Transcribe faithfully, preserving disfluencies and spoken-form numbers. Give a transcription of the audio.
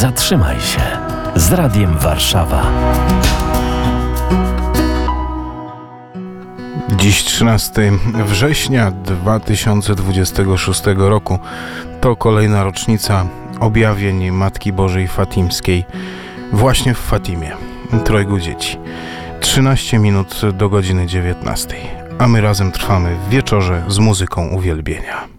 Zatrzymaj się z Radiem Warszawa. Dziś trzynastego września dwa tysiące dwudziestego szóstego roku to kolejna rocznica objawień Matki Bożej Fatimskiej właśnie w Fatimie, trojgu dzieci. trzynaście minut do godziny dziewiętnastej, a my razem trwamy w wieczorze z muzyką uwielbienia.